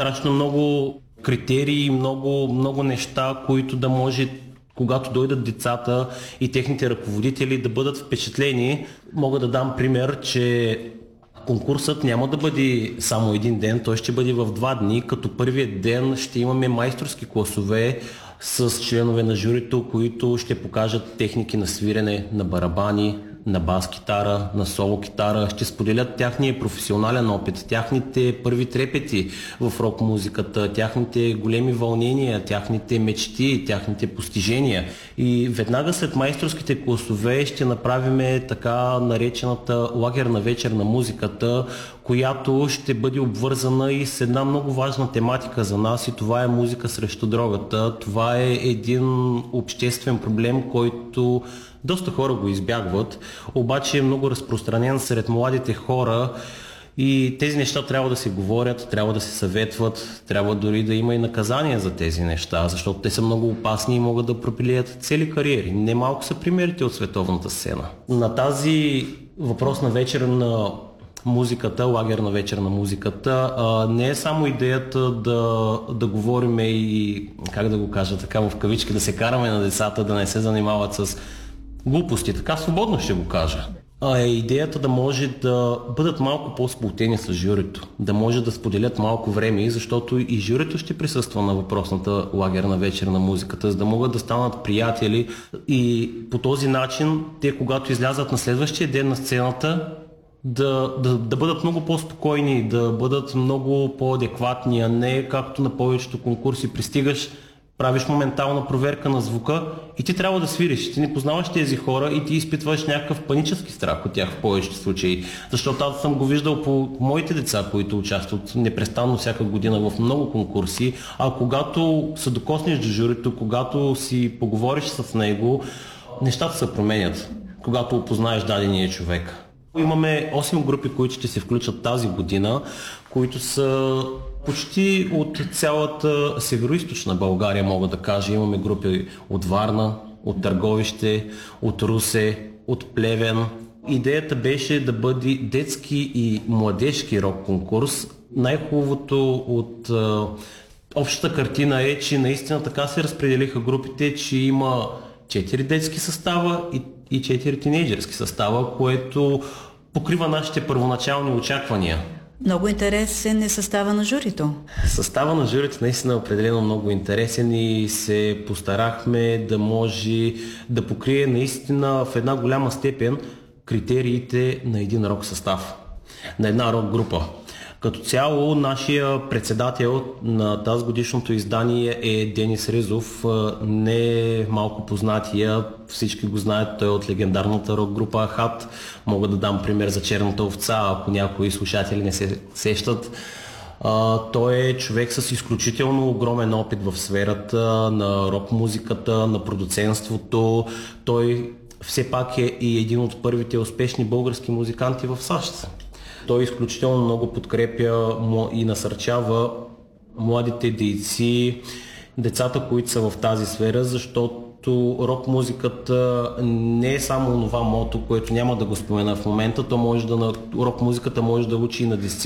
страшно много критерии, много неща, които да може, когато дойдат децата и техните ръководители, да бъдат впечатлени. Мога да дам пример, че конкурсът няма да бъде само един ден, той ще бъде в 2 дни, като първият ден ще имаме майсторски класове с членове на журито, които ще покажат техники на свирене на барабани, на бас-китара, на соло-китара, ще споделят тяхния професионален опит, тяхните първи трепети в рок-музиката, тяхните големи вълнения, тяхните мечти, тяхните постижения. И веднага след майсторските класове ще направим така наречената лагерна вечер на музиката, която ще бъде обвързана и с една много важна тематика за нас, и това е музика срещу дрогата. Това е един обществен проблем, който доста хора го избягват, обаче е много разпространен сред младите хора и тези неща трябва да се говорят, трябва да се съветват, трябва дори да има и наказания за тези неща, защото те са много опасни и могат да пропилеят цели кариери. Немалко са примерите от световната сцена. На тази въпросна вечер на музиката, лагерна вечер на музиката, не е само идеята да говорим и, как да го кажа така в кавички, да се караме на децата, да не се занимават с глупости, така свободно ще го кажа. Идеята да може да бъдат малко по-сплотени с журито, да може да споделят малко време, защото и журито ще присъства на въпросната лагерна вечер на музиката, за да могат да станат приятели и по този начин те, когато излязат на следващия ден на сцената, да бъдат много по-спокойни, да бъдат много по-адекватни, а не както на повечето конкурси пристигаш, правиш моментална проверка на звука и ти трябва да свириш. Ти не познаваш тези хора и ти изпитваш някакъв панически страх от тях в повечето случаи. Защото аз съм го виждал по моите деца, които участват непрестанно всяка година в много конкурси, а когато се докоснеш до журито, когато си поговориш с него, нещата се променят, когато опознаеш дадения човек. Имаме 8 групи, които ще се включат тази година, които са почти от цялата североизточна България, мога да кажа. Имаме групи от Варна, от Търговище, от Русе, от Плевен. Идеята беше да бъде детски и младежки рок конкурс. Най-хубавото от общата картина е, че наистина така се разпределиха групите, че има 4 детски състава и 4 тинейджерски състава, което покрива нашите първоначални очаквания. Много интересен е състава на журито. Състава на журито наистина е определено много интересен и се постарахме да може да покрие наистина в една голяма степен критериите на един рок състав, на една рок група. Като цяло, нашия председател на тази годишното издание е Денис Ризов, не малко познатия, всички го знаят, той е от легендарната рок група Ахат. Мога да дам пример за Черната овца, ако някои слушатели не се сещат. Той е човек с изключително огромен опит в сферата на рок музиката, на продуцентството. Той все пак е и един от първите успешни български музиканти в САЩ. Той изключително много подкрепя и насърчава младите дейци, децата, които са в тази сфера, защото рок музиката не е само това мото, което няма да го спомена в момента, рок музиката може да учи и на дисциплина.